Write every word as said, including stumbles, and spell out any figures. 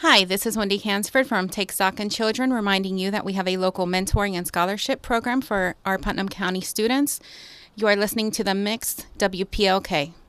Hi, this is Wendy Hansford from Take Stock in Children, reminding you that we have a local mentoring and scholarship program for our Putnam County students. You are listening to The Mix, W P L K.